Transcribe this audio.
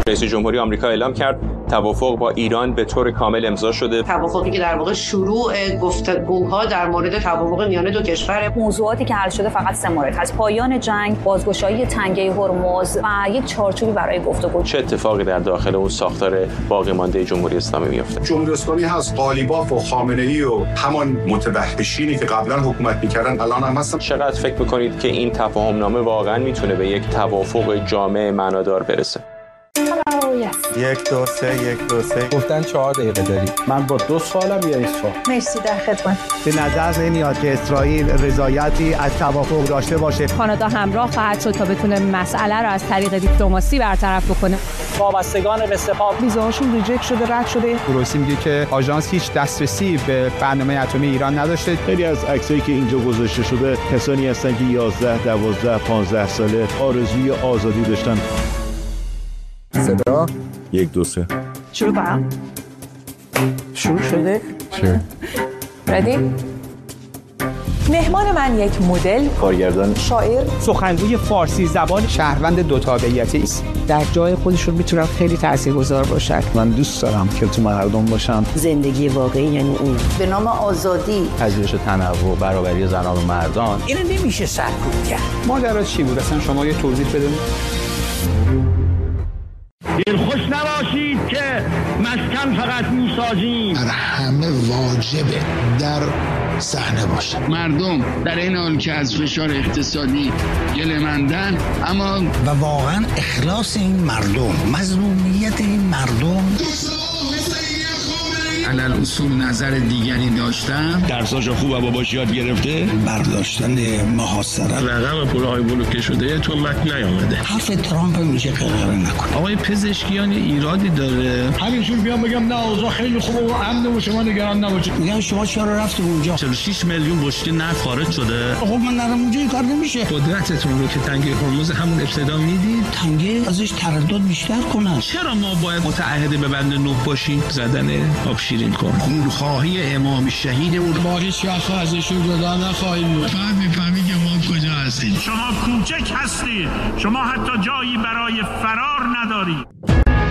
رئیس جمهوری آمریکا اعلام کرد توافق با ایران به طور کامل امضا شده. توافقی که در واقع شروع گفتگوها در مورد توافق میان دو کشور. موضوعاتی که حل شده فقط 3 مورد هست: پایان جنگ، بازگشایی تنگه هرمز و یک چارچوبی برای گفتگو. چه اتفاقی در داخل اون ساختار باقی مانده جمهوری اسلامی میفته؟ جمهوری اسلامی هست، قالیباف و خامنه‌ای و همان متوحشینی که قبلا حکومت می‌کردن الان هم هستن. چقدر فکر می‌کنید که این تفاهم‌نامه واقعا میتونه به یک توافق جامع معنادار برسه؟ یک دو سه گفتن 4 دقیقه داری. من با 2 سوالم یا 1 سوال. مرسی، در خدمت. به نظر نمیاد که اسرائیل رضایتی از توافق داشته باشه. کانادا همراه خواهد شد تا بتونه مسئله رو از طریق دیپلماسی برطرف بکنه. وابستگان به سپاه ویزاشون ریجکت شده، رد شده. روسی میگه که آژانس هیچ دسترسی به برنامه اتمی ایران نداشته. خیلی از عکسایی که اینجا گذاشته شده کسانی هستن که 11 12 15 ساله آرزوی آزادی داشتن. صدا 1 2 3 شروع کنم. شروع شده؟ ردی؟ مهمان من یک مدل، کارگردان، شاعر، سخنگوی فارسی زبان، شهروند 2 تابعیتی است. در جای خودشون میتونن خیلی تاثیرگذار باشن. من دوست دارم که تو مردم باشم. زندگی واقعی یعنی اون. به نام آزادی، پذیرش تنوع، برابری زنان و مردان. اینو نمیشه سرکوب کرد. ماجرا چی بود اصلا؟ شما یه توضیح بدید. دلخوش نباشید که مسکن فقط میسازیم. در همه واجبه در صحنه باشه. مردم در این حال که از فشار اقتصادی گله‌مندن، اما و واقعا اخلاص این مردم، مظلومیت این مردم. علل اصول نظر دیگری داشتم. درساشو خوبه باباش یاد گرفته. برداشتن محاصره. رقم پولهای بلوکه شده تو متن نیامده. حرف ترامپ میشه غرغره نکن. آقای پزشکیان ایرادی داره. همینجور بیام بگم نه اوضاع خیلی خوبه و امن و شما نگران نباشید. میگم شما چرا رفتید اونجا؟ 46 میلیون بشکه نفت خارج شده. خب من نرم اونجا این کار نمیشه. قدرتتون رو که تنگه هرمز همون ابتدا میدید. تنگه ازش تردد بیشتر کنن. چرا ما باید متعهد به بند 9 باشیم؟ زدن آب شیرین کن. خونخواهی امام شهیدمون با هیچ وقت ازشون جدا نخواهیم. فقط میفهمی که ما کجا هستید. شما کوچک هستید. شما حتی جایی برای فرار ندارید.